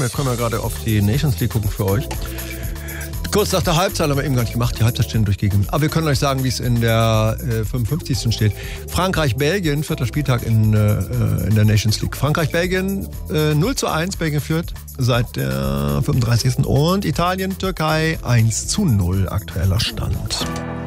Wir können ja gerade auf die Nations League gucken für euch. Kurz nach der Halbzeit haben wir eben gar nicht gemacht, die Halbzeitstände durchgegeben. Aber wir können euch sagen, wie es in der 55. steht. Frankreich-Belgien, 4. Spieltag in der Nations League. Frankreich-Belgien 0:1, Belgien führt seit der 35. Und Italien-Türkei 1:0 aktueller Stand.